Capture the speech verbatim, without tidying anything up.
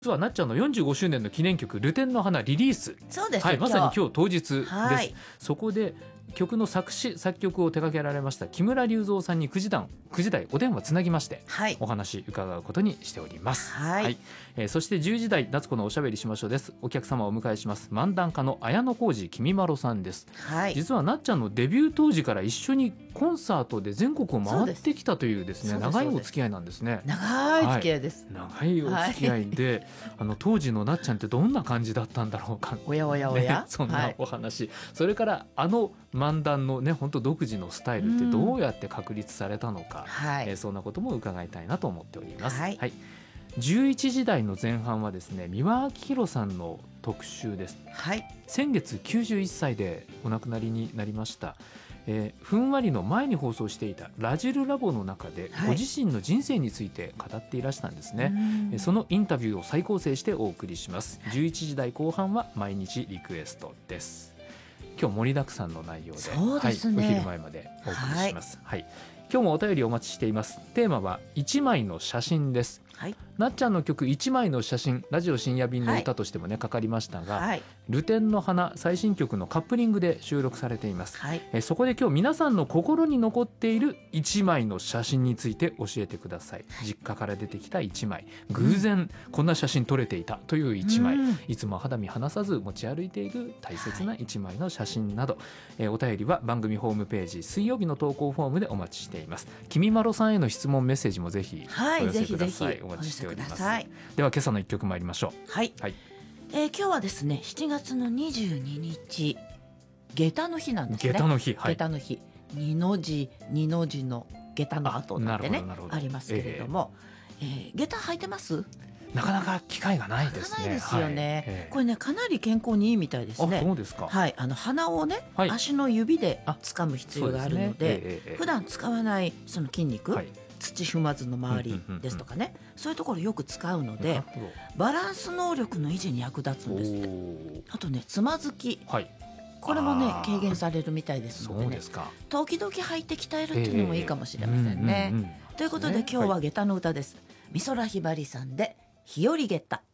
実はなっちゃんのよんじゅうごしゅうねんの記念曲ルテンの花リリース、 そうです、 はい、まさに今日当日です、 はい、 そこで曲の作詞作曲を手掛けられました木村隆三さんにくじだんくじ台お電話つなぎまして、はい、お話伺うことにしております、はいはい、えー、そしてじゅうじ台夏子のおしゃべりしましょうです。お客様をお迎えします漫談家の綾野浩二きみまろさんです、はい、実はなっちゃんのデビュー当時から一緒にコンサートで全国を回ってきたというですね、長いお付き合いなんですね。 長い付き合いです、 はい、長いお付き合いで、はい、あの当時のなっちゃんってどんな感じだったんだろうか、 おやおやおや、 ね、そんなお話、はい、それからあの漫談のね本当独自のスタイルってどうやって確立されたのか、うん、えー、そんなことも伺いたいなと思っております、はいはい、じゅういちじ台の前半はですね三輪明宏さんの特集です、はい、先月きゅうじゅういっさいでお亡くなりになりました。えー、ふんわりの前に放送していたラジルラボの中でご自身の人生について語っていらしたんですね、はい、そのインタビューを再構成してお送りします。じゅういちじ台後半は毎日リクエストです。今日盛りだくさんの内容で、 そうですね、 はい、お昼前までお送りします、はいはい、今日もお便りお待ちしています。テーマはいちまいの写真です、はい、なっちゃんの曲いちまいの写真、ラジオ深夜便の歌としてもね、はい、かかりましたが、はい、ルテンの花最新曲のカップリングで収録されています、はい、えそこで今日皆さんの心に残っているいちまいの写真について教えてください。実家から出てきたいちまい、偶然こんな写真撮れていたといういちまい、うん、いつも肌身離さず持ち歩いている大切ないちまいの写真など、はい、えお便りは番組ホームページ水曜日の投稿フォームでお待ちしています。きみまろさんへの質問メッセージもぜひお寄せください、はい、お待ちしております。では今朝のいっきょく参りましょう。はい、はい、 えー、今日はですねしちがつのにじゅうににち下駄の日なんですね。 下駄の日、はい、 下駄の日、二の字二の字の下駄の後なんてね あ, ありますけれども、えーえー、下駄履いてます？ なかなか機会がないですね。 ないですよね、はい、えー、これねかなり健康にいいみたいですね。 あ、そうですか。 はい、あの鼻をね、はい、足の指で掴む必要があるので、で、ねえー、普段使わないその筋肉、はい、土踏まずの周りですとかね、うんうんうん、そういうところよく使うのでバランス能力の維持に役立つんですって。あとねつまずき、はい、これもね軽減されるみたいですのでね、そうですか、時々履いて鍛えるっていうのもいいかもしれませんね、えーうんうんうん、ということで今日は下駄の歌です、美空ひばりさんで日和下駄。